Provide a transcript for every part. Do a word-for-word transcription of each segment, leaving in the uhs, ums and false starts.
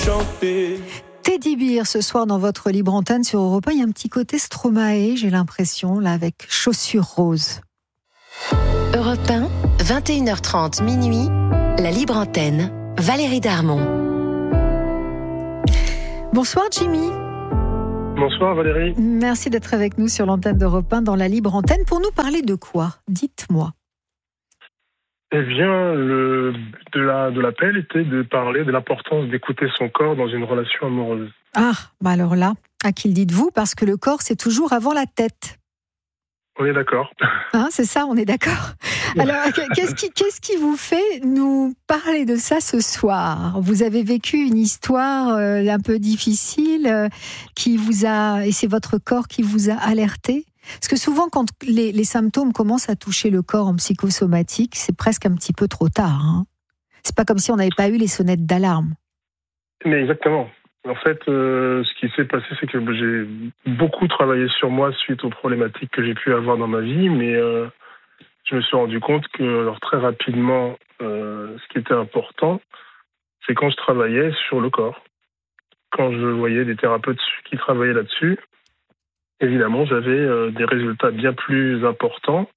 chanter. Teddy Beer, ce soir dans votre libre antenne sur Europe un, il y a un petit côté Stromae, j'ai l'impression, là, avec Chaussures roses. Europe un, vingt et une heures trente, minuit, la libre antenne, Valérie Darmon. Bonsoir Jimmy. Bonsoir Valérie. Merci d'être avec nous sur l'antenne d'Europe un dans la libre antenne. Pour nous parler de quoi ? Dites-moi. Eh bien, le but de, la, de l'appel était de parler de l'importance d'écouter son corps dans une relation amoureuse. Ah, bah alors là, à qui le dites-vous ? Parce que le corps, c'est toujours avant la tête. On est d'accord. Hein, c'est ça, on est d'accord. Alors, qu'est-ce qui, qu'est-ce qui vous fait nous parler de ça ce soir ? Vous avez vécu une histoire euh, un peu difficile euh, qui vous a, et c'est votre corps qui vous a alerté ? Parce que souvent, quand les, les symptômes commencent à toucher le corps en psychosomatique, c'est presque un petit peu trop tard. Hein. C'est pas comme si on n'avait pas eu les sonnettes d'alarme. Mais exactement. En fait, euh, ce qui s'est passé, c'est que j'ai beaucoup travaillé sur moi suite aux problématiques que j'ai pu avoir dans ma vie, mais euh, je me suis rendu compte que, alors très rapidement, euh, ce qui était important, c'est quand je travaillais sur le corps. Quand je voyais des thérapeutes qui travaillaient là-dessus, évidemment, j'avais euh, des résultats bien plus importants.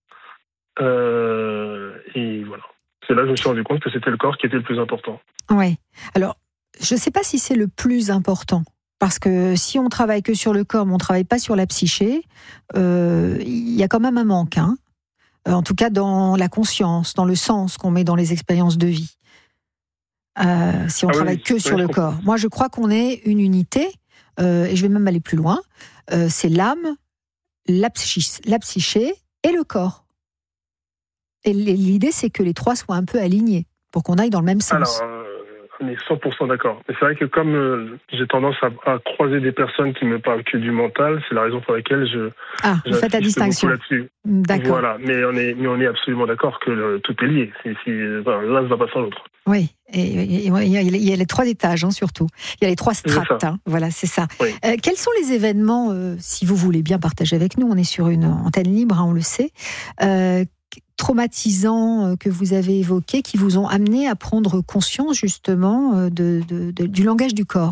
Euh, et voilà. C'est là que je me suis rendu compte que c'était le corps qui était le plus important. Oui. Alors, je ne sais pas si c'est le plus important. Parce que si on travaille que sur le corps, mais on ne travaille pas sur la psyché, euh, il y a quand même un manque. Hein. En tout cas, dans la conscience, dans le sens qu'on met dans les expériences de vie. Euh, si on ah travaille oui, que oui, sur le corps. Moi, je crois qu'on est une unité, euh, et je vais même aller plus loin. Euh, c'est l'âme, la, psy- la psyché et le corps. Et l'idée, c'est que les trois soient un peu alignés, pour qu'on aille dans le même sens. Alors, euh, on est cent pour cent d'accord. Mais c'est vrai que comme euh, j'ai tendance à, à croiser des personnes qui me parlent que du mental, c'est la raison pour laquelle je ah, vous faites la distinction. Là-dessus. D'accord. Voilà, mais on est, mais on est absolument d'accord que le, tout est lié. C'est, c'est, voilà, l'un ne va pas sans l'autre. Oui, et il y, y, y a les trois étages, hein, surtout. Il y a les trois strates, hein, voilà, c'est ça. Oui. Euh, quels sont les événements, euh, si vous voulez bien partager avec nous, on est sur une antenne libre, hein, on le sait, euh, traumatisants que vous avez évoqués, qui vous ont amené à prendre conscience, justement, de, de, de, du langage du corps ?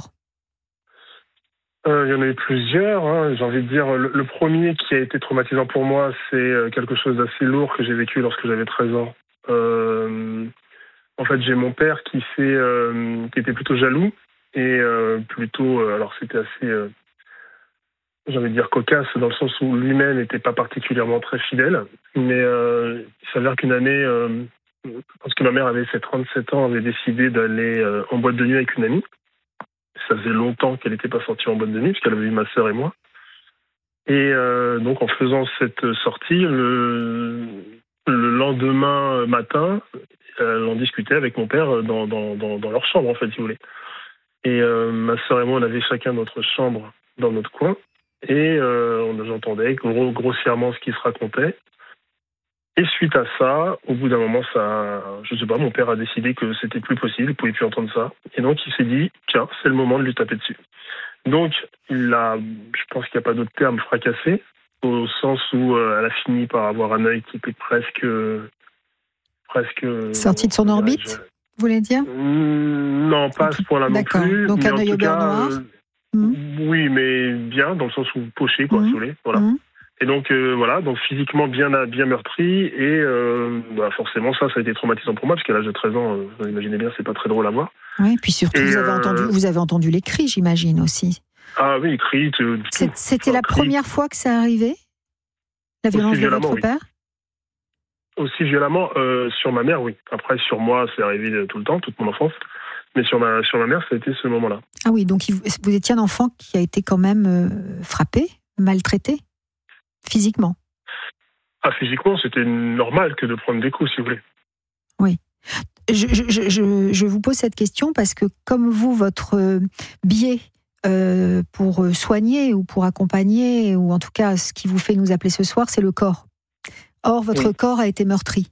Euh, il y en a eu plusieurs. Hein. J'ai envie de dire, le, le premier qui a été traumatisant pour moi, c'est quelque chose d'assez lourd que j'ai vécu lorsque j'avais treize ans. Euh, en fait, j'ai mon père qui, s'est, euh, qui était plutôt jaloux et euh, plutôt, euh, alors c'était assez, euh, j'ai envie de dire cocasse, dans le sens où lui-même n'était pas particulièrement très fidèle. Mais euh, il s'avère qu'une année, euh, parce que ma mère avait fait trente-sept ans, avait décidé d'aller euh, en boîte de nuit avec une amie. Ça faisait longtemps qu'elle n'était pas sortie en boîte de nuit, puisqu'elle avait eu ma sœur et moi. Et euh, donc, en faisant cette sortie, le, le lendemain matin, elle en discutait avec mon père dans, dans, dans, dans leur chambre, en fait, si vous voulez. Et euh, ma sœur et moi, on avait chacun notre chambre dans notre coin. Et euh, j'entendais gros, grossièrement ce qui se racontait. Et suite à ça, au bout d'un moment, ça, je sais pas, mon père a décidé que c'était plus possible, il pouvait plus entendre ça. Et donc, il s'est dit, tiens, c'est le moment de lui taper dessus. Donc, il a, je pense qu'il n'y a pas d'autre terme, fracassé, au sens où euh, elle a fini par avoir un œil qui était presque... presque sorti de son orbite, je... vous voulez dire ? mmh, Non, pas à ce point-là non plus. Donc, un œil au beurre noir euh, mmh. Oui, mais bien, dans le sens où poché, quoi, mmh. si vous voulez. Voilà. Mmh. Et donc, euh, voilà, donc physiquement bien, bien meurtri, et euh, bah forcément, ça, ça a été traumatisant pour moi, parce qu'à l'âge de treize ans, euh, vous imaginez bien, c'est pas très drôle à voir. Oui, puis surtout, et vous, avez euh... entendu, vous avez entendu les cris, j'imagine, aussi. Ah oui, les cris, tout. C'est, c'était enfin, la cris. Première fois que ça arrivait ? La violence de votre oui. père ? Aussi violemment, euh, sur ma mère, oui. Après, sur moi, c'est arrivé tout le temps, toute mon enfance. Mais sur ma, sur ma mère, ça a été ce moment-là. Ah oui, donc vous étiez un enfant qui a été quand même euh, frappé, maltraité, physiquement ? Ah, physiquement, c'était normal que de prendre des coups, si vous voulez. Oui. Je, je, je, je vous pose cette question parce que, comme vous, votre biais euh, pour soigner ou pour accompagner, ou en tout cas, ce qui vous fait nous appeler ce soir, c'est le corps. Or, votre oui. corps a été meurtri.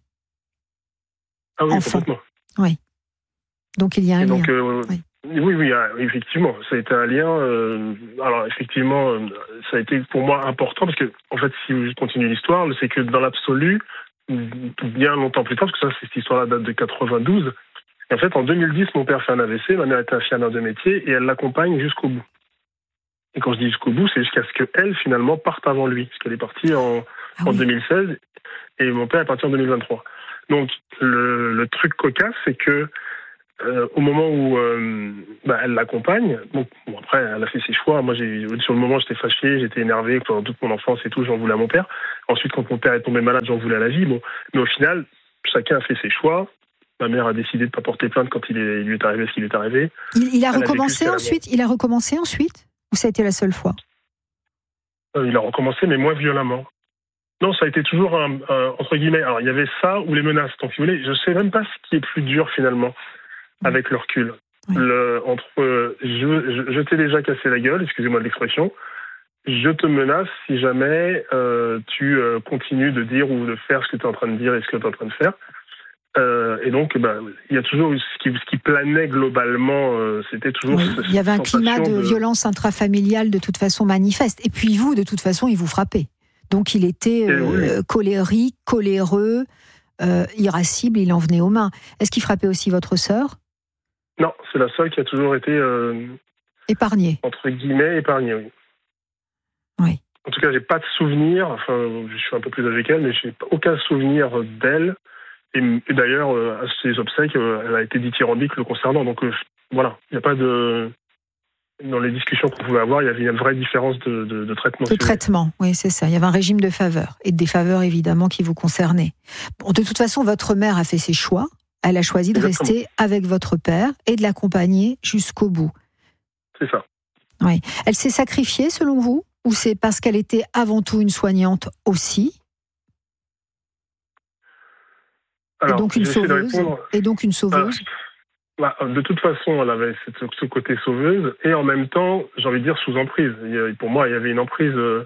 Ah oui, enfant. Complètement. Oui. Donc, il y a un Et lien. Donc, euh, oui. Oui, oui, effectivement, ça a été un lien. Euh, alors, effectivement, euh, ça a été pour moi important parce que, en fait, si je continue l'histoire, c'est que dans l'absolu, bien longtemps plus tard, parce que ça, cette histoire-là date de quatre-vingt-douze, Et en fait, en deux mille dix, mon père fait un A V C, ma mère était infirmière de métier, et elle l'accompagne jusqu'au bout. Et quand je dis jusqu'au bout, c'est jusqu'à ce qu'elle, finalement, parte avant lui. Parce qu'elle est partie en, ah oui. en deux mille seize, et mon père est parti en deux mille vingt-trois. Donc, le, le truc cocasse, c'est que euh, au moment où euh, bah, elle l'accompagne, donc, bon, après, elle a fait ses choix. Moi, j'ai, sur le moment, j'étais fâché, j'étais énervé pendant toute mon enfance et tout, j'en voulais à mon père. Ensuite, quand mon père est tombé malade, j'en voulais à la vie. Bon, mais au final, chacun a fait ses choix. Ma mère a décidé de ne pas porter plainte quand il, est, il lui est arrivé ce qui lui est arrivé. Il, il a elle recommencé a ensuite Il a recommencé ensuite Ou ça a été la seule fois? euh, Il a recommencé, mais moins violemment. Non, ça a été toujours un, un, entre guillemets. Alors, il y avait ça ou les menaces. Donc, si vous voulez, je ne sais même pas ce qui est plus dur finalement, mmh. avec le recul. Oui. Le, entre euh, je, je, je t'ai déjà cassé la gueule, excusez-moi de l'expression, je te menace si jamais euh, tu euh, continues de dire ou de faire ce que tu es en train de dire et ce que tu es en train de faire. Euh, et donc, bah, il y a toujours ce qui, ce qui planait globalement, euh, c'était toujours. Oui, il y avait un climat de, de violence intrafamiliale de toute façon manifeste. Et puis vous, de toute façon, il vous frappait. Donc il était euh, oui. colérique, coléreux, euh, irascible, il en venait aux mains. Est-ce qu'il frappait aussi votre sœur? Non, c'est la seule qui a toujours été euh, épargnée. Entre guillemets, épargnée, oui. Oui. En tout cas, j'ai pas de souvenir. Enfin, je suis un peu plus âgé qu'elle, mais j'ai aucun souvenir d'elle. Et, et d'ailleurs, euh, à ses obsèques, euh, elle a été dithyrambique le concernant. Donc euh, voilà, il n'y a pas de. Dans les discussions qu'on pouvait avoir, il y avait une vraie différence de, de, de traitement. De traitement, oui, c'est ça. Il y avait un régime de faveur. Et des faveurs, évidemment, qui vous concernaient. Bon, de toute façon, votre mère a fait ses choix. Elle a choisi de Exactement. rester avec votre père et de l'accompagner jusqu'au bout. C'est ça. Oui. Elle s'est sacrifiée, selon vous? Ou c'est parce qu'elle était avant tout une soignante aussi? Alors, et donc une sauveuse. Et donc une sauveuse. Euh... Bah, de toute façon, elle avait cette, ce côté sauveuse, et en même temps, j'ai envie de dire sous emprise. Il, pour moi, il y avait une emprise euh,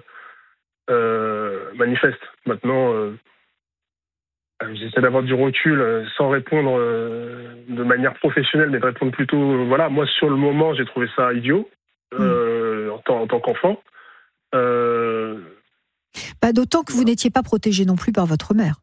euh, manifeste. Maintenant, euh, j'essaie d'avoir du recul euh, sans répondre euh, de manière professionnelle, mais de répondre plutôt... Euh, voilà, moi, sur le moment, j'ai trouvé ça idiot, euh, mmh. en, tant, en tant qu'enfant. Euh... Bah, d'autant que vous n'étiez pas protégé non plus par votre mère.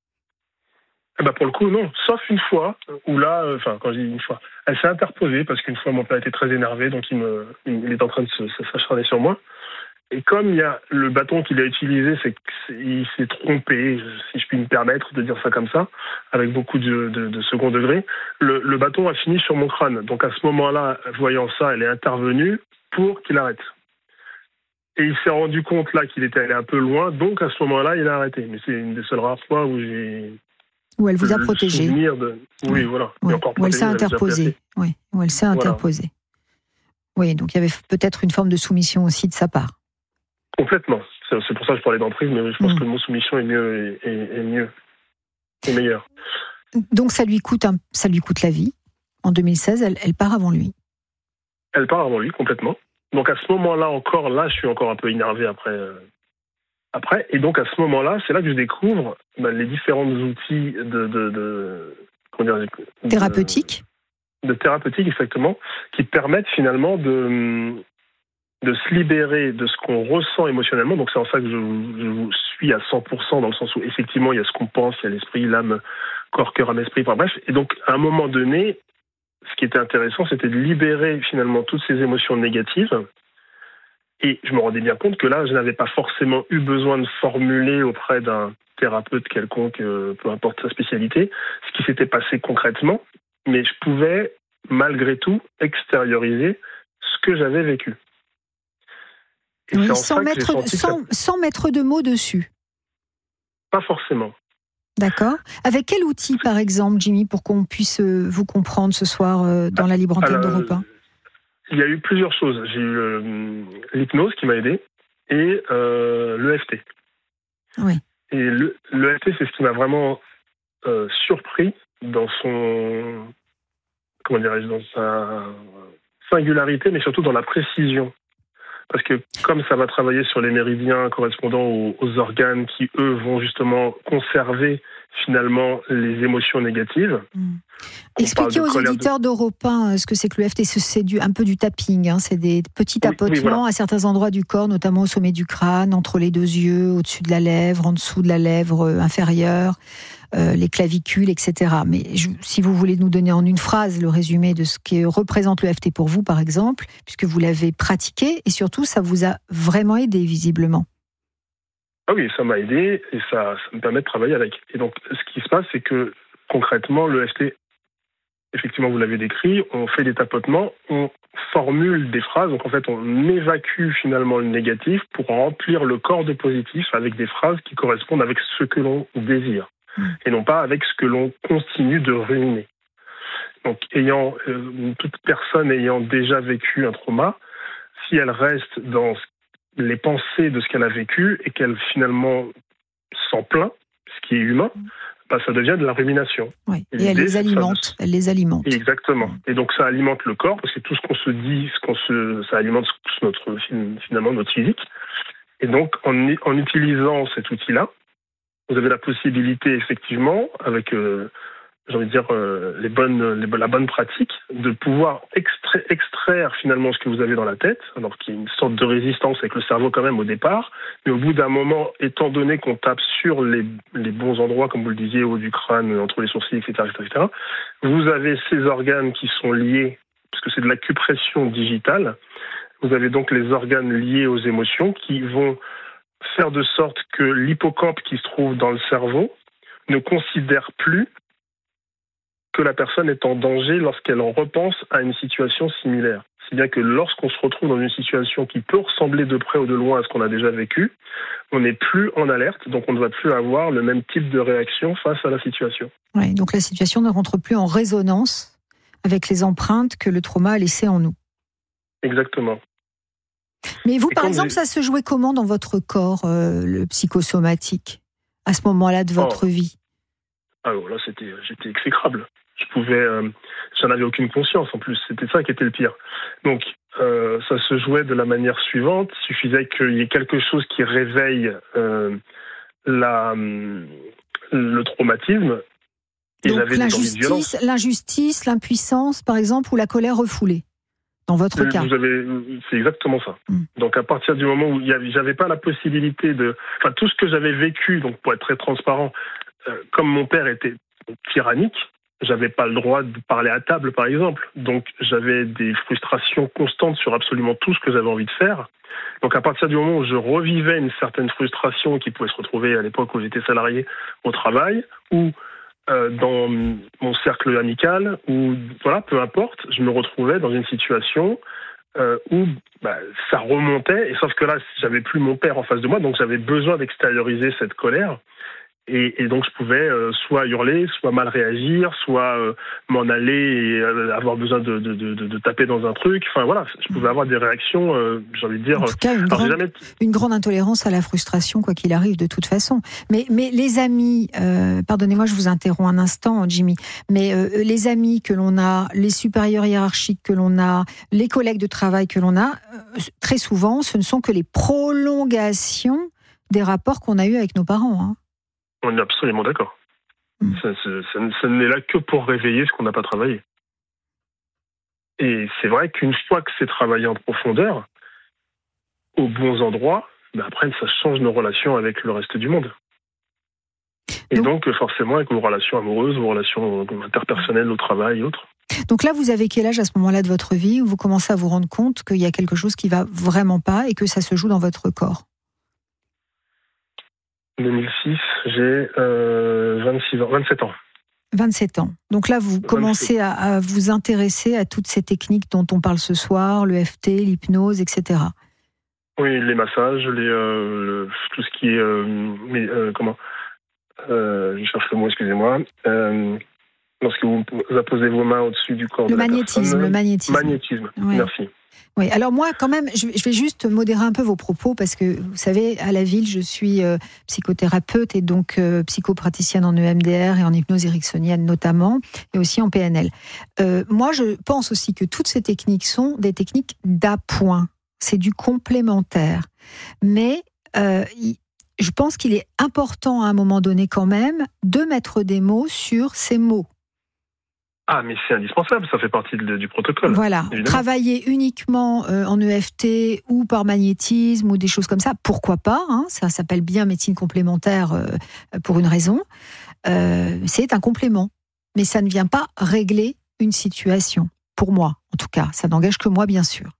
Eh ben pour le coup, non. Sauf une fois, où là, enfin, euh, quand je dis une fois, elle s'est interposée, parce qu'une fois, mon père était très énervé, donc il, me, il est en train de se, se s'acharner sur moi. Et comme il y a le bâton qu'il a utilisé, c'est qu'il s'est trompé, si je puis me permettre de dire ça comme ça, avec beaucoup de, de, de second degré, le, le bâton a fini sur mon crâne. Donc à ce moment-là, voyant ça, elle est intervenue pour qu'il arrête. Et il s'est rendu compte là qu'il était allé un peu loin, donc à ce moment-là, il a arrêté. Mais c'est une des seules rares fois où j'ai... Où elle vous a protégé. De... Oui, oui, voilà. Oui. Encore où elle s'est interposée. Oui, où elle s'est voilà. interposée. Oui, donc il y avait peut-être une forme de soumission aussi de sa part. Complètement. C'est pour ça que je parlais d'emprise, mais je pense mmh. que le mot soumission est mieux, est, est mieux, est meilleur. Donc ça lui coûte, un, ça lui coûte la vie. En deux mille seize, elle, elle part avant lui. Elle part avant lui, complètement. Donc à ce moment-là encore, là, je suis encore un peu énervé après... Euh... Après, et donc à ce moment-là, c'est là que je découvre ben, les différents outils de, de, de, comment dire, de thérapeutique, de thérapeutique exactement, qui permettent finalement de de se libérer de ce qu'on ressent émotionnellement. Donc c'est en ça que je, je vous suis à cent pour cent dans le sens où effectivement il y a ce qu'on pense, il y a l'esprit, l'âme, corps, cœur, âme, esprit. Enfin bref. Et donc à un moment donné, ce qui était intéressant, c'était de libérer finalement toutes ces émotions négatives. Et je me rendais bien compte que là, je n'avais pas forcément eu besoin de formuler auprès d'un thérapeute quelconque, euh, peu importe sa spécialité, ce qui s'était passé concrètement, mais je pouvais, malgré tout, extérioriser ce que j'avais vécu. Et oui, sans, mettre, sans, ça... sans mettre de mots dessus. Pas forcément. D'accord. Avec quel outil, par exemple, Jimmy, pour qu'on puisse vous comprendre ce soir euh, dans la libre antenne d'Europe un? Il y a eu plusieurs choses. J'ai eu euh, l'hypnose qui m'a aidé et euh, l'E F T. Oui. Et le, l'E F T, c'est ce qui m'a vraiment euh, surpris dans son, comment dirais-je, dans sa singularité, mais surtout dans la précision. Parce que comme ça va travailler sur les méridiens correspondant aux, aux organes qui, eux, vont justement conserver finalement les émotions négatives. Mmh. Expliquez aux auditeurs de... d'Europe un ce que c'est que l'E F T. C'est du, un peu du tapping, hein. C'est des petits tapotements oui, oui, voilà. à certains endroits du corps, notamment au sommet du crâne, entre les deux yeux, au-dessus de la lèvre, en dessous de la lèvre inférieure, euh, les clavicules, et cetera. Mais je, si vous voulez nous donner en une phrase le résumé de ce que représente l'E F T pour vous, par exemple, puisque vous l'avez pratiqué, et surtout, ça vous a vraiment aidé, visiblement. Ah oui, ça m'a aidé et ça, ça me permet de travailler avec. Et donc, ce qui se passe, c'est que concrètement, l'E F T, effectivement, vous l'avez décrit, on fait des tapotements, on formule des phrases. Donc, en fait, on évacue finalement le négatif pour remplir le corps de positif avec des phrases qui correspondent avec ce que l'on désire et non pas avec ce que l'on continue de ruminer. Donc, ayant euh, toute personne ayant déjà vécu un trauma, si elle reste dans les pensées de ce qu'elle a vécu et qu'elle finalement s'en plaint, ce qui est humain, bah, ça devient de la rumination. Oui. Et, et elle les alimente. Ça... Elle les alimente. Exactement. Et donc ça alimente le corps parce que tout ce qu'on se dit, ce qu'on se, ça alimente notre finalement notre physique. Et donc en, en utilisant cet outil-là, vous avez la possibilité effectivement avec euh, j'ai envie de dire, euh, les bonnes, les, la bonne pratique, de pouvoir extraire, extraire finalement ce que vous avez dans la tête, alors qu'il y a une sorte de résistance avec le cerveau quand même au départ, mais au bout d'un moment, étant donné qu'on tape sur les, les bons endroits, comme vous le disiez, au haut du crâne, entre les sourcils, et cetera, et cetera, vous avez ces organes qui sont liés, parce que c'est de l'acupression digitale, vous avez donc les organes liés aux émotions qui vont faire de sorte que l'hippocampe qui se trouve dans le cerveau ne considère plus que la personne est en danger lorsqu'elle en repense à une situation similaire. C'est bien que lorsqu'on se retrouve dans une situation qui peut ressembler de près ou de loin à ce qu'on a déjà vécu, on n'est plus en alerte, donc on ne va plus avoir le même type de réaction face à la situation. Oui, donc la situation ne rentre plus en résonance avec les empreintes que le trauma a laissées en nous. Exactement. Mais vous, Et par exemple, vous... ça se jouait comment dans votre corps, euh, le psychosomatique, à ce moment-là de votre oh. vie ? Alors là, c'était, j'étais exécrable. Je pouvais, euh, j'en avais aucune conscience en plus. C'était ça qui était le pire. Donc, euh, ça se jouait de la manière suivante. Il suffisait qu'il y ait quelque chose qui réveille euh, la, le traumatisme. Et donc j'avais l'injustice, l'injustice, l'impuissance, par exemple, ou la colère refoulée. Dans votre cas. Vous avez, c'est exactement ça. Mm. Donc à partir du moment où j'avais pas la possibilité de, enfin tout ce que j'avais vécu, donc pour être très transparent. Euh, comme mon père était tyrannique, j'avais pas le droit de parler à table, par exemple. Donc, j'avais des frustrations constantes sur absolument tout ce que j'avais envie de faire. Donc, à partir du moment où je revivais une certaine frustration qui pouvait se retrouver à l'époque où j'étais salarié au travail, ou euh, dans mon cercle amical, ou voilà, peu importe, je me retrouvais dans une situation euh, où bah, ça remontait. Et sauf que là, j'avais plus mon père en face de moi, donc j'avais besoin d'extérioriser cette colère. Et, et donc je pouvais euh, soit hurler, soit mal réagir, soit euh, m'en aller et euh, avoir besoin de, de, de, de taper dans un truc. Enfin voilà, je pouvais avoir des réactions, euh, j'ai envie de dire... En tout cas, une, grande, jamais... une grande intolérance à la frustration, quoi qu'il arrive, de toute façon. Mais, mais les amis, euh, pardonnez-moi, je vous interromps un instant, Jimmy, mais euh, les amis que l'on a, les supérieurs hiérarchiques que l'on a, les collègues de travail que l'on a, euh, très souvent, ce ne sont que les prolongations des rapports qu'on a eus avec nos parents, hein. On est absolument d'accord. Mmh. Ça, ça, ça, ça n'est là que pour réveiller ce qu'on n'a pas travaillé. Et c'est vrai qu'une fois que c'est travaillé en profondeur, aux bons endroits, ben après, ça change nos relations avec le reste du monde. Et donc, donc forcément, avec vos relations amoureuses, vos relations interpersonnelles au travail et autres. Donc là, vous avez quel âge à ce moment-là de votre vie où vous commencez à vous rendre compte qu'il y a quelque chose qui ne va vraiment pas et que ça se joue dans votre corps ? deux mille six, j'ai euh, vingt-six ans, vingt-sept ans. vingt-sept ans. Donc là, vous commencez à, à vous intéresser à toutes ces techniques dont on parle ce soir, le F T, l'hypnose, et cetera. Oui, les massages, les, euh, le, tout ce qui est... Euh, mais, euh, comment euh, Je cherche le mot, excusez-moi. Euh, lorsque vous apposez vos mains au-dessus du corps le de la magnétisme, personne. Le magnétisme. Magnétisme, ouais. Merci. Oui, alors moi, quand même, je vais juste modérer un peu vos propos parce que, vous savez, à la ville, je suis euh, psychothérapeute et donc euh, psychopraticienne en E M D R et en hypnose ericksonienne notamment, et aussi en P N L. Euh, moi, je pense aussi que toutes ces techniques sont des techniques d'appoint. C'est du complémentaire. Mais euh, je pense qu'il est important à un moment donné quand même de mettre des mots sur ces mots. Ah, mais c'est indispensable, ça fait partie de, du protocole. Voilà, évidemment. Travailler uniquement euh, en E F T ou par magnétisme ou des choses comme ça, pourquoi pas, hein, ça s'appelle bien médecine complémentaire euh, pour une raison, euh, c'est un complément. Mais ça ne vient pas régler une situation, pour moi en tout cas, ça n'engage que moi bien sûr.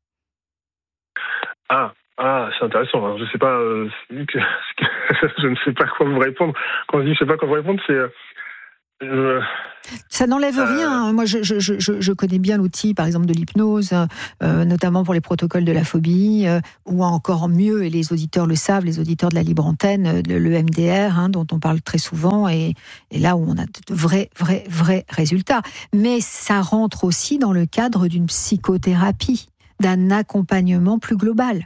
Ah, ah c'est intéressant, alors, je sais pas, euh, que, je ne sais pas quoi vous répondre, quand je dis je ne sais pas quoi vous répondre, c'est... Euh, Euh, Ça n'enlève euh... rien. Moi, je, je, je, je connais bien l'outil, par exemple, de l'hypnose, euh, notamment pour les protocoles de la phobie, euh, ou encore mieux, et les auditeurs le savent, les auditeurs de la libre antenne, le, le M D R, hein, dont on parle très souvent, et, et là où on a de vrais, vrais, vrais résultats. Mais ça rentre aussi dans le cadre d'une psychothérapie, d'un accompagnement plus global.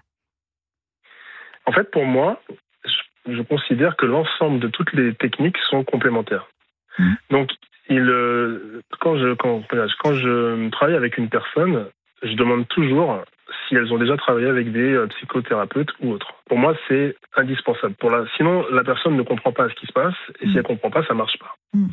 En fait, pour moi, je, je considère que l'ensemble de toutes les techniques sont complémentaires. Donc, il, euh, quand, je, quand, quand je travaille avec une personne, je demande toujours si elles ont déjà travaillé avec des euh, psychothérapeutes ou autres. Pour moi, c'est indispensable. Pour la, sinon, la personne ne comprend pas ce qui se passe, et mmh. si elle ne comprend pas, ça ne marche pas. Mmh.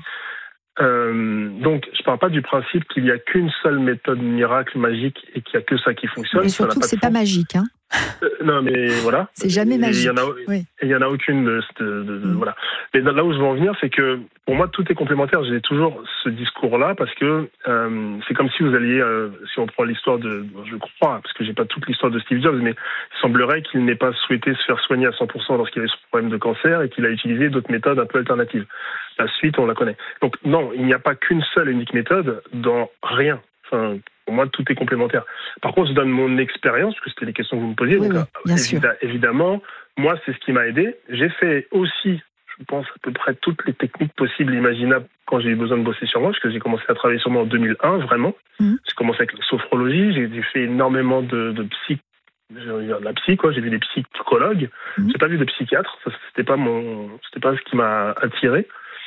Euh, donc, je ne parle pas du principe qu'il n'y a qu'une seule méthode miracle, magique, et qu'il n'y a que ça qui fonctionne. Mais surtout que ce n'est pas magique, hein. Euh, non, mais voilà. C'est jamais magique. Et il n'y en a aucune de, de, de, de mmh. voilà. Mais là où je veux en venir, c'est que pour moi, tout est complémentaire. J'ai toujours ce discours-là parce que euh, c'est comme si vous alliez, euh, si on prend l'histoire de, je crois, parce que j'ai pas toute l'histoire de Steve Jobs, mais il semblerait qu'il n'ait pas souhaité se faire soigner à cent pour cent lorsqu'il avait ce problème de cancer et qu'il a utilisé d'autres méthodes un peu alternatives. La suite, on la connaît. Donc non, il n'y a pas qu'une seule et unique méthode dans rien. Enfin, pour moi, tout est complémentaire. Par contre, je donne mon expérience, parce que c'était les questions que vous me posiez. Oui, donc, oui, bien évi- sûr. Évidemment, moi, c'est ce qui m'a aidé. J'ai fait aussi, je pense, à peu près toutes les techniques possibles et imaginables quand j'ai eu besoin de bosser sur moi, parce que j'ai commencé à travailler sur moi en deux mille un, vraiment. Mmh. J'ai commencé avec la sophrologie, j'ai, j'ai fait énormément de, de psy, de la psy, quoi. J'ai vu des psychologues. Mmh. J'ai pas vu de psychiatre. Ça, c'était pas mon, c'était pas ce qui m'a attiré.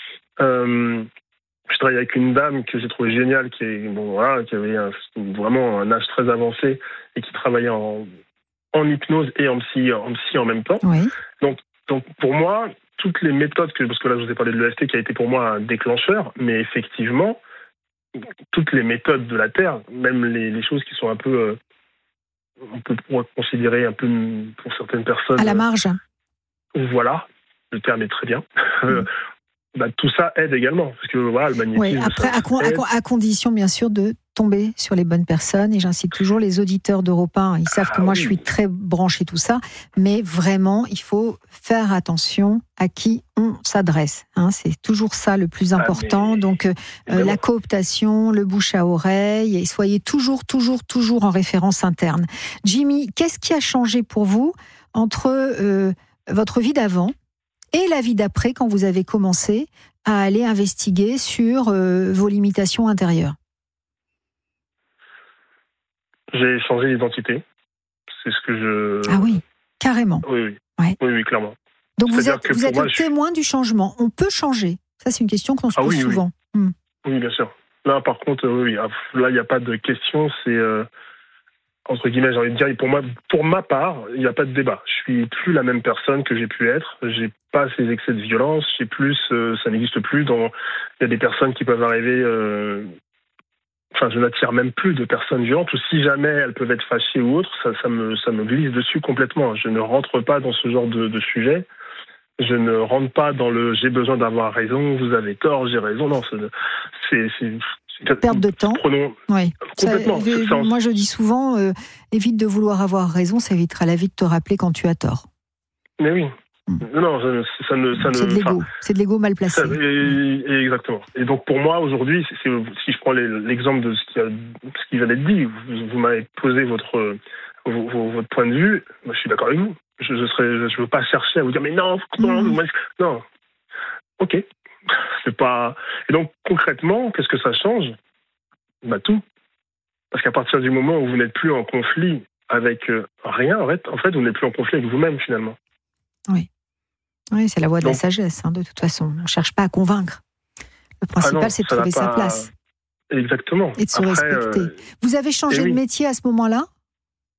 Euh, Je travaille avec une dame que j'ai trouvée géniale, qui, est, bon, voilà, qui avait un, vraiment un âge très avancé et qui travaillait en, en hypnose et en psy, en psy en même temps. Oui. Donc, donc, pour moi, toutes les méthodes, que, parce que là, je vous ai parlé de l'E F T qui a été pour moi un déclencheur, mais effectivement, toutes les méthodes de la Terre, même les, les choses qui sont un peu, euh, on peut considérer un peu, pour certaines personnes... À la marge. Euh, voilà, le terme est très bien. Mmh. Bah, tout ça aide également, parce que voilà, le magnétisme... Oui, après, à, con, à, à condition, bien sûr, de tomber sur les bonnes personnes, et j'incite toujours les auditeurs d'Europe un, ils savent ah, que moi, oui. je suis très branchée tout ça, mais vraiment, il faut faire attention à qui on s'adresse, hein, c'est toujours ça le plus important, ah, mais... donc euh, la cooptation, le bouche à oreille, et soyez toujours, toujours, toujours en référence interne. Jimmy, qu'est-ce qui a changé pour vous entre euh, votre vie d'avant et la vie d'après, quand vous avez commencé à aller investiguer sur euh, vos limitations intérieures? J'ai changé d'identité. C'est ce que je... Ah oui, carrément. Oui, oui, ouais. oui, oui clairement. Donc vous êtes, vous êtes moi, le témoin je... du changement. On peut changer. Ça, c'est une question qu'on se pose ah, oui, souvent. Oui. Hmm. oui, bien sûr. Là, par contre, oui, là, il n'y a pas de question. C'est... Euh... entre guillemets, j'ai envie de dire, pour moi, pour ma part, il n'y a pas de débat. Je suis plus la même personne que j'ai pu être. J'ai pas ces excès de violence. J'ai plus, euh, ça n'existe plus. Dans, il y a des personnes qui peuvent arriver. Euh... Enfin, je n'attire même plus de personnes violentes. Ou si jamais elles peuvent être fâchées ou autres, ça, ça me, ça me glisse dessus complètement. Je ne rentre pas dans ce genre de, de sujet. Je ne rentre pas dans le j'ai besoin d'avoir raison. Vous avez tort, j'ai raison. Non, c'est, c'est, c'est perte de temps. Prenons oui. complètement. Ça, ça, moi, je dis souvent, euh, évite de vouloir avoir raison, ça évitera la vie de te rappeler quand tu as tort. Mais oui. Mmh. Non, ça, ça ne. Ça c'est ne, de l'ego. C'est de l'ego mal placé. Ça, et, et exactement. Et donc pour moi aujourd'hui, c'est, c'est, si je prends les, l'exemple de ce qui, a, ce qui vient d'être dit, vous, vous m'avez posé votre, votre, votre point de vue. Moi, je suis d'accord avec vous. Je, je serais, je veux pas chercher à vous dire mais non, mmh. non. Ok. C'est pas. Et donc concrètement, qu'est-ce que ça change? Bah tout. Parce qu'à partir du moment où vous n'êtes plus en conflit avec rien, en fait, en fait, vous n'êtes plus en conflit avec vous-même finalement. Oui. Oui, c'est la voie de donc, la sagesse, hein, de toute façon. On ne cherche pas à convaincre. Le principal, ah non, c'est de trouver sa pas... place. Exactement. Et de se Après, respecter. Euh... Vous avez changé oui. de métier à ce moment-là?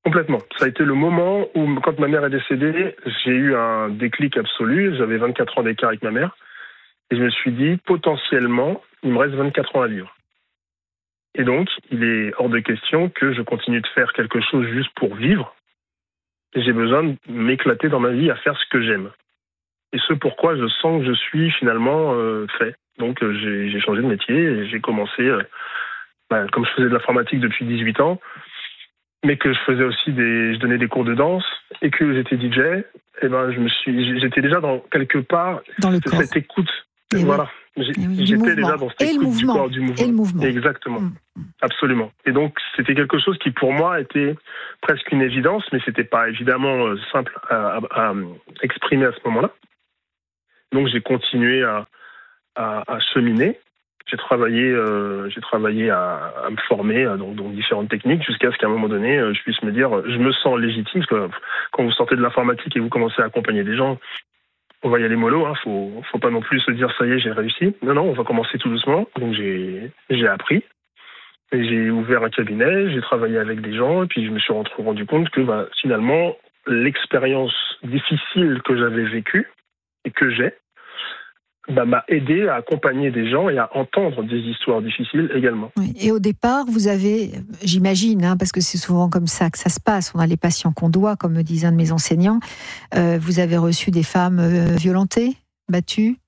Complètement. Ça a été le moment où, quand ma mère est décédée, j'ai eu un déclic absolu. J'avais vingt-quatre ans d'écart avec ma mère. Et je me suis dit, potentiellement, il me reste vingt-quatre ans à vivre. Et donc, il est hors de question que je continue de faire quelque chose juste pour vivre. Et j'ai besoin de m'éclater dans ma vie à faire ce que j'aime. Et ce pourquoi je sens que je suis finalement euh, fait. Donc, euh, j'ai, j'ai changé de métier et j'ai commencé, euh, bah, comme je faisais de l'informatique depuis dix-huit ans, mais que je faisais aussi des, je donnais des cours de danse et que j'étais D J, et ben, je me suis, j'étais déjà dans quelque part dans le corps. Cette écoute. Et voilà. Oui. Oui, J'étais déjà dans cette et écoute le du corps, du mouvement. Et le mouvement. Exactement. Mmh. Absolument. Et donc, c'était quelque chose qui, pour moi, était presque une évidence, mais c'était pas évidemment euh, simple à, à, à exprimer à ce moment-là. Donc, j'ai continué à, à, à cheminer. J'ai travaillé, euh, j'ai travaillé à, à me former euh, dans, dans différentes techniques jusqu'à ce qu'à un moment donné, euh, je puisse me dire, je me sens légitime, parce que quand vous sortez de l'informatique et vous commencez à accompagner des gens, on va y aller mollo, hein, faut, faut pas non plus se dire ça y est, j'ai réussi. Non, non, on va commencer tout doucement. Donc j'ai, j'ai appris, et j'ai ouvert un cabinet, j'ai travaillé avec des gens, et puis je me suis rendu compte que bah, finalement, l'expérience difficile que j'avais vécue et que j'ai, bah, m'a aidé à accompagner des gens et à entendre des histoires difficiles également. Oui. Et au départ, vous avez, j'imagine, hein, parce que c'est souvent comme ça que ça se passe, on a les patients qu'on doit, comme me disait un de mes enseignants, euh, vous avez reçu des femmes euh, violentées, battues?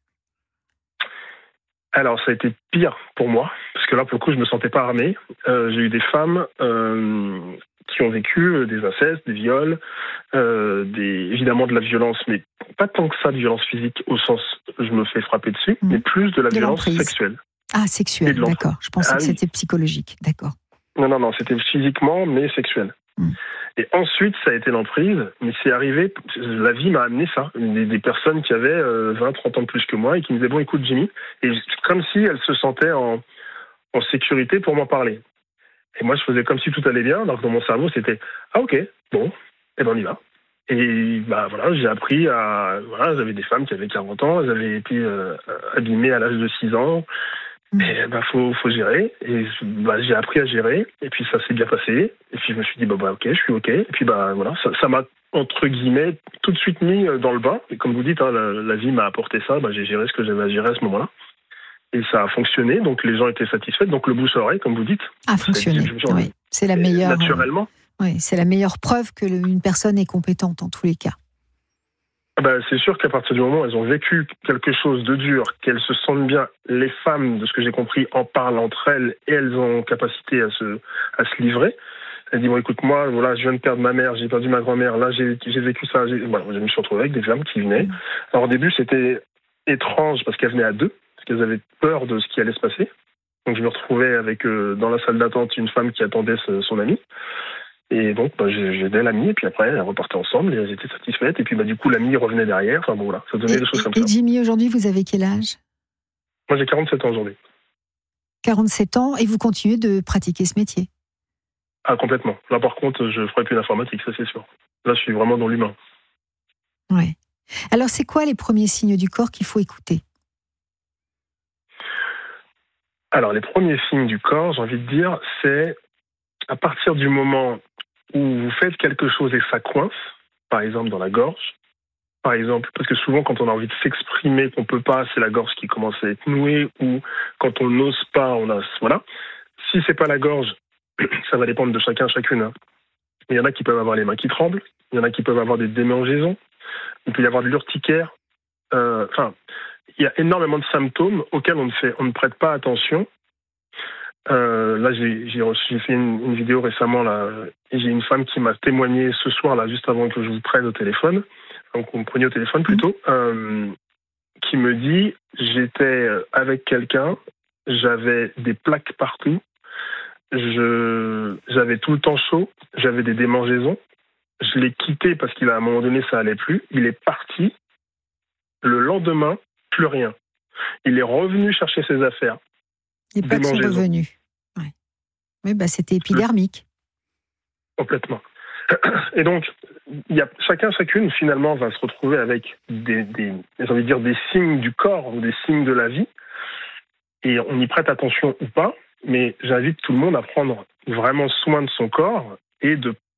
Alors, ça a été pire pour moi, parce que là, pour le coup, je me sentais pas armé. Euh, j'ai eu des femmes euh, qui ont vécu des incestes, des viols, euh, des, évidemment de la violence, mais pas tant que ça de violence physique au sens je me fais frapper dessus, mmh. mais plus de la de violence l'emprise. Sexuelle. Ah, sexuelle, d'accord. Je pensais ah, que oui. c'était psychologique, d'accord. Non, non, non, c'était physiquement, mais sexuel. Mmh. Et ensuite, ça a été l'emprise, mais c'est arrivé, la vie m'a amené ça. Des, des personnes qui avaient euh, vingt, trente ans de plus que moi et qui me disaient, bon, écoute, Jimmy, et comme si elles se sentaient en, en sécurité pour m'en parler. Et moi, je faisais comme si tout allait bien, alors que dans mon cerveau, c'était, ah, ok, bon, et ben on y va. Et bah voilà, j'ai appris à, voilà, j'avais des femmes qui avaient quarante ans, elles avaient été euh, abîmées à l'âge de six ans. Et bah faut faut gérer, et bah j'ai appris à gérer, et puis ça s'est bien passé, et puis je me suis dit bah, bah ok, je suis ok, et puis bah voilà, ça, ça m'a entre guillemets tout de suite mis dans le bain, et comme vous dites, hein, la, la vie m'a apporté ça, bah j'ai géré ce que j'avais à gérer à ce moment-là, et ça a fonctionné, donc les gens étaient satisfaits, donc le bouche à oreille, comme vous dites, a fonctionné, oui, c'est la meilleure, naturellement, oui, c'est la meilleure preuve que le, une personne est compétente en tous les cas. Ben, c'est sûr qu'à partir du moment où elles ont vécu quelque chose de dur, qu'elles se sentent bien, les femmes, de ce que j'ai compris, en parlent entre elles et elles ont capacité à se, à se livrer. Elles disent, bon, écoute, moi, voilà, je viens de perdre ma mère, j'ai perdu ma grand-mère, là, j'ai, j'ai vécu ça. J'ai... Voilà, je me suis retrouvé avec des femmes qui venaient. Alors, au début, c'était étrange parce qu'elles venaient à deux, parce qu'elles avaient peur de ce qui allait se passer. Donc, je me retrouvais avec, euh, dans la salle d'attente, une femme qui attendait ce, son amie. Et donc, bah, j'ai aidé l'amie, et puis après, elles repartaient ensemble, et elles étaient satisfaites, et puis bah, du coup, l'amie revenait derrière, enfin bon, voilà, ça donnait et, des choses comme et ça. Et Jimmy, aujourd'hui, vous avez quel âge? Moi, j'ai quarante-sept ans aujourd'hui. quarante-sept ans, et vous continuez de pratiquer ce métier? Ah, complètement. Là, par contre, je ne ferai plus d'informatique, ça c'est sûr. Là, je suis vraiment dans l'humain. Ouais. Alors, c'est quoi les premiers signes du corps qu'il faut écouter? Alors, les premiers signes du corps, j'ai envie de dire, c'est à partir du moment où vous faites quelque chose et ça coince, par exemple dans la gorge, par exemple, parce que souvent quand on a envie de s'exprimer qu'on peut pas, c'est la gorge qui commence à être nouée, ou quand on n'ose pas, on a, voilà. Si c'est pas la gorge, ça va dépendre de chacun, chacune. Hein. Il y en a qui peuvent avoir les mains qui tremblent, il y en a qui peuvent avoir des démangeaisons, il peut y avoir de l'urticaire. Euh, enfin, il y a énormément de symptômes auxquels on ne fait, on ne prête pas attention. Euh, là, j'ai, j'ai, reçu, j'ai fait une, une vidéo récemment là, et j'ai une femme qui m'a témoigné ce soir là, juste avant que je vous prenne au téléphone, donc on me prenait au téléphone plutôt, euh, qui me dit j'étais avec quelqu'un, j'avais des plaques partout, je, j'avais tout le temps chaud, j'avais des démangeaisons, je l'ai quitté parce qu'à un moment donné ça allait plus, il est parti, le lendemain plus rien, il est revenu chercher ses affaires. Les plaques sont revenues. Ouais. Oui, bah, c'était épidermique. Complètement. Et donc, il y a, chacun, chacune, finalement, va se retrouver avec des, des, j'ai envie de dire, des signes du corps ou des signes de la vie. Et on y prête attention ou pas, mais j'invite tout le monde à prendre vraiment soin de son corps et de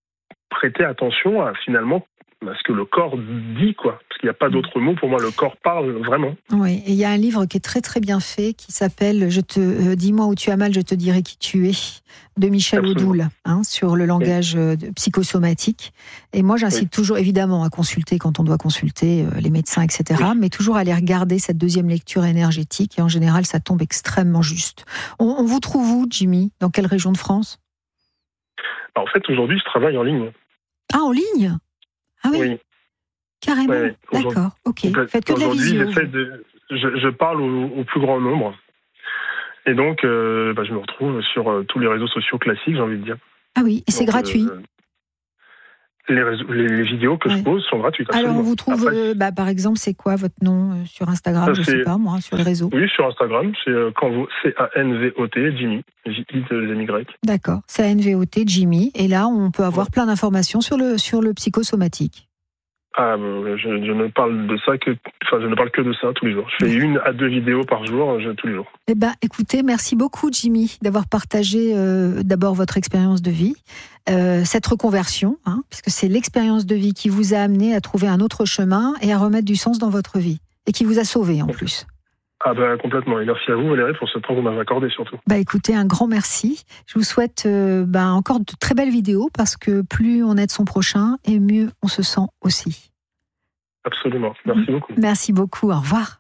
prêter attention à finalement à ce que le corps dit, quoi. Parce qu'il n'y a pas d'autre mot. Pour moi, le corps parle vraiment. Oui, et il y a un livre qui est très très bien fait, qui s'appelle « Je te euh, dis-moi où tu as mal, je te dirai qui tu es » de Michel Odoul, hein, sur le langage oui. euh, psychosomatique. Et moi, j'incite oui. toujours, évidemment, à consulter quand on doit consulter euh, les médecins, et cetera, oui. mais toujours à aller regarder cette deuxième lecture énergétique. Et en général, ça tombe extrêmement juste. On, on vous trouve où, Jimmy ? Dans quelle région de France ? En fait, aujourd'hui, je travaille en ligne. Ah, en ligne ? Ah oui, oui. Carrément, ouais, d'accord, ok. Faites que de la visio. J'essaie de, je, je parle au, au plus grand nombre. Et donc, euh, bah, je me retrouve sur euh, tous les réseaux sociaux classiques, j'ai envie de dire. Ah oui, et c'est donc, gratuit euh, les, réseaux, les, les vidéos que ouais. je pose sont gratuites. Absolument. Alors, on vous trouve, Après, euh, bah, par exemple, c'est quoi votre nom euh, sur Instagram ? Je ne sais pas, moi, sur les réseaux. Oui, sur Instagram, c'est euh, C A N V O T, Jimmy, J I deux M Y. D'accord, C A N V O T, Jimmy. Et là, on peut avoir ouais. plein d'informations sur le, sur le psychosomatique. Ah, je, je ne parle de ça que, enfin, je ne parle que de ça tous les jours. Je fais une à deux vidéos par jour, je, tous les jours. Eh ben, écoutez, merci beaucoup, Jimmy, d'avoir partagé euh, d'abord votre expérience de vie, euh, cette reconversion, hein, puisque c'est l'expérience de vie qui vous a amené à trouver un autre chemin et à remettre du sens dans votre vie, et qui vous a sauvé en plus. Ah ben complètement. Et merci à vous, Valérie, pour ce temps que vous m'avez accordé surtout. Bah écoutez, un grand merci. Je vous souhaite euh, bah, encore de très belles vidéos, parce que plus on aide son prochain, et mieux on se sent aussi. Absolument. Merci beaucoup. Merci beaucoup. Au revoir.